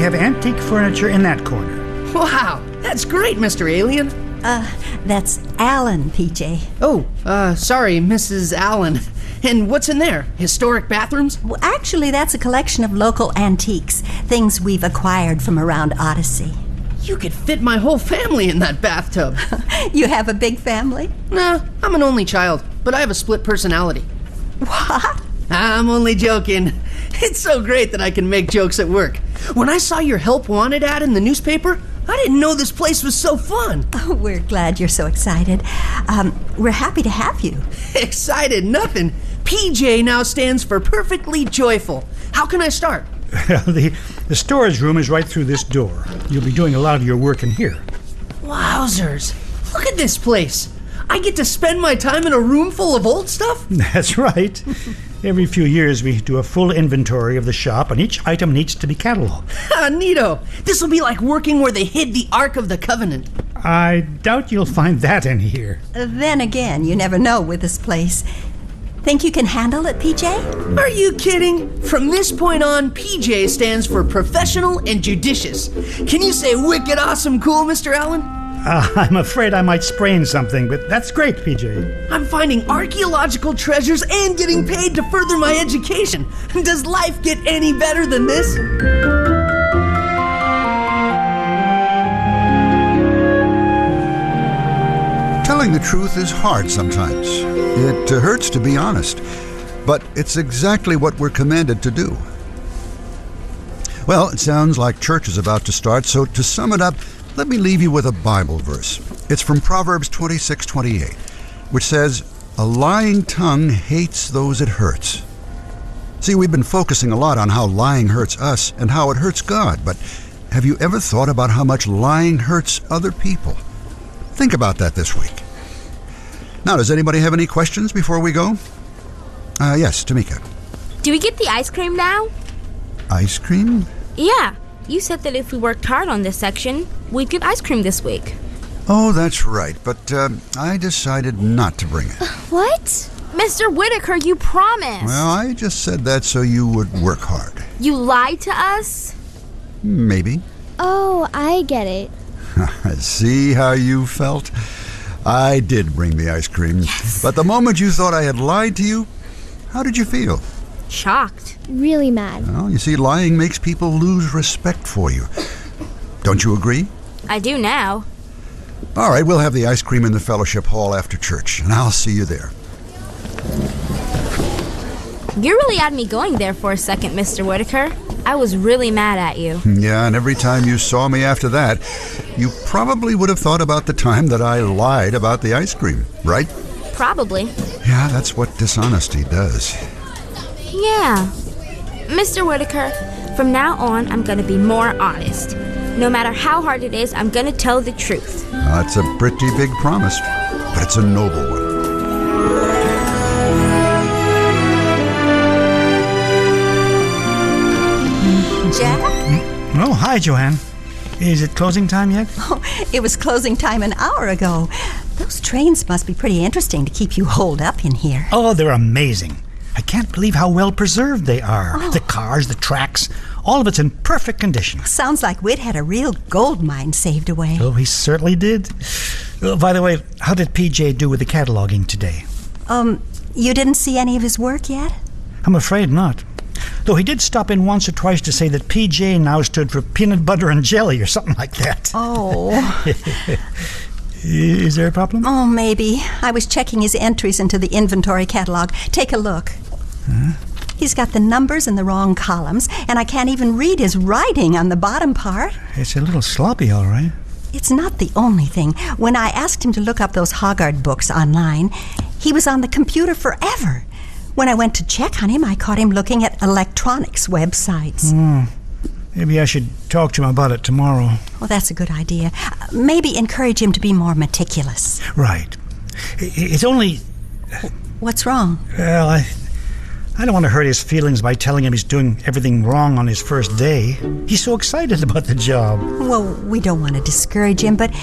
have antique furniture in that corner. Wow, that's great, Mr. Alien. That's Alan, PJ. Oh, sorry, Mrs. Allen. And what's in there? Historic bathrooms? Well, actually, that's a collection of local antiques, things we've acquired from around Odyssey. You could fit my whole family in that bathtub. You have a big family? Nah, I'm an only child, but I have a split personality. What? I'm only joking. It's so great that I can make jokes at work. When I saw your help wanted ad in the newspaper, I didn't know this place was so fun. Oh, we're glad you're so excited. We're happy to have you. Excited nothing. PJ now stands for perfectly joyful. How can I start? The storage room is right through this door. You'll be doing a lot of your work in here. Wowzers. Look at this place. I get to spend my time in a room full of old stuff? That's right. Every few years we do a full inventory of the shop, and each item needs to be cataloged. Neato. This will be like working where they hid the Ark of the Covenant. I doubt you'll find that in here. Then again, you never know with this place. Think you can handle it, PJ? Are you kidding? From this point on, PJ stands for professional and judicious. Can you say wicked awesome cool, Mr. Allen? I'm afraid I might sprain something, but that's great, PJ. I'm finding archaeological treasures and getting paid to further my education. Does life get any better than this? Telling the truth is hard sometimes. It hurts to be honest, but it's exactly what we're commanded to do. Well, it sounds like church is about to start, so to sum it up, let me leave you with a Bible verse. It's from Proverbs 26:28, which says, "A lying tongue hates those it hurts." See, we've been focusing a lot on how lying hurts us and how it hurts God, but have you ever thought about how much lying hurts other people? Think about that this week. Now, does anybody have any questions before we go? Yes, Tamika. Do we get the ice cream now? Ice cream? Yeah. You said that if we worked hard on this section, we'd get ice cream this week. Oh, that's right, but I decided not to bring it. What? Mr. Whitaker, you promised. Well, I just said that so you would work hard. You lied to us? Maybe. Oh, I get it. See how you felt? I did bring the ice cream. Yes. But the moment you thought I had lied to you, how did you feel? Shocked. Really mad. Well, you see, lying makes people lose respect for you. Don't you agree? I do now. All right, we'll have the ice cream in the fellowship hall after church, and I'll see you there. You really had me going there for a second, Mr. Whitaker. I was really mad at you. Yeah, and every time you saw me after that, you probably would have thought about the time that I lied about the ice cream, right? Probably. Yeah, that's what dishonesty does. Yeah. Mr. Whitaker, from now on, I'm going to be more honest. No matter how hard it is, I'm going to tell the truth. That's a pretty big promise, but it's a noble one. Jack? Oh, hi, Joanne. Is it closing time yet? Oh, it was closing time an hour ago. Those trains must be pretty interesting to keep you holed up in here. Oh, they're amazing. I can't believe how well preserved they are. Oh. The cars, the tracks, all of it's in perfect condition. Sounds like Whit had a real gold mine saved away. Oh, he certainly did. By the way, how did PJ do with the cataloging today? You didn't see any of his work yet? I'm afraid not. Though he did stop in once or twice to say that PJ now stood for peanut butter and jelly or something like that. Oh. Is there a problem? Oh, maybe. I was checking his entries into the inventory catalog. Take a look. Huh? He's got the numbers in the wrong columns, and I can't even read his writing on the bottom part. It's a little sloppy, all right. It's not the only thing. When I asked him to look up those Hoggard books online, he was on the computer forever. When I went to check on him, I caught him looking at electronics websites. Maybe I should talk to him about it tomorrow. Well, that's a good idea. Maybe encourage him to be more meticulous. Right. It's only... What's wrong? Well, I don't want to hurt his feelings by telling him he's doing everything wrong on his first day. He's so excited about the job. Well, we don't want to discourage him, but